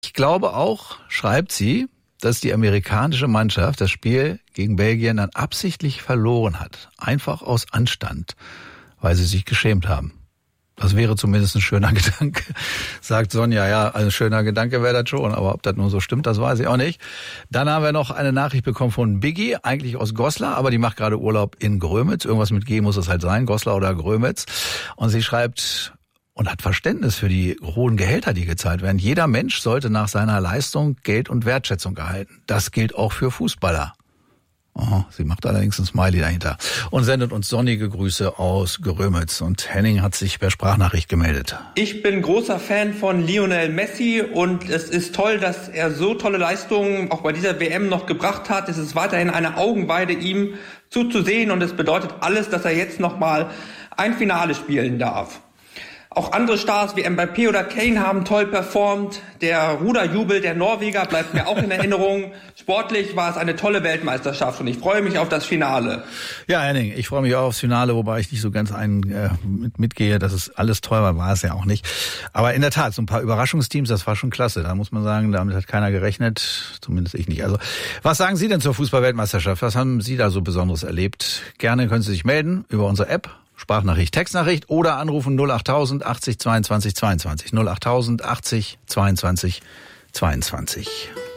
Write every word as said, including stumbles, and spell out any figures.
Ich glaube auch, schreibt sie, dass die amerikanische Mannschaft das Spiel gegen Belgien dann absichtlich verloren hat. Einfach aus Anstand, weil sie sich geschämt haben. Das wäre zumindest ein schöner Gedanke, sagt Sonja. Ja, ein schöner Gedanke wäre das schon, aber ob das nur so stimmt, das weiß ich auch nicht. Dann haben wir noch eine Nachricht bekommen von Biggie, eigentlich aus Goslar, aber die macht gerade Urlaub in Grömitz. Irgendwas mit G muss es halt sein, Goslar oder Grömitz. Und sie schreibt und hat Verständnis für die hohen Gehälter, die gezahlt werden. Jeder Mensch sollte nach seiner Leistung Geld und Wertschätzung erhalten. Das gilt auch für Fußballer. Oh, sie macht allerdings ein Smiley dahinter und sendet uns sonnige Grüße aus Grömitz. Und Henning hat sich per Sprachnachricht gemeldet. Ich bin großer Fan von Lionel Messi und es ist toll, dass er so tolle Leistungen auch bei dieser W M noch gebracht hat. Es ist weiterhin eine Augenweide, ihm zuzusehen, und es bedeutet alles, dass er jetzt nochmal ein Finale spielen darf. Auch andere Stars wie Mbappé oder Kane haben toll performt. Der Ruderjubel der Norweger bleibt mir auch in Erinnerung. Sportlich war es eine tolle Weltmeisterschaft und ich freue mich auf das Finale. Ja, Henning, ich freue mich auch aufs Finale, wobei ich nicht so ganz ein, äh, mit, mitgehe, dass es alles toll war, war es ja auch nicht. Aber in der Tat, so ein paar Überraschungsteams, das war schon klasse. Da muss man sagen, damit hat keiner gerechnet, zumindest ich nicht. Also, was sagen Sie denn zur Fußball-Weltmeisterschaft? Was haben Sie da so Besonderes erlebt? Gerne können Sie sich melden über unsere App. Sprachnachricht, Textnachricht oder anrufen null achttausend achtzig zweiundzwanzig zweiundzwanzig. null achttausend achtzig zweiundzwanzig zweiundzwanzig.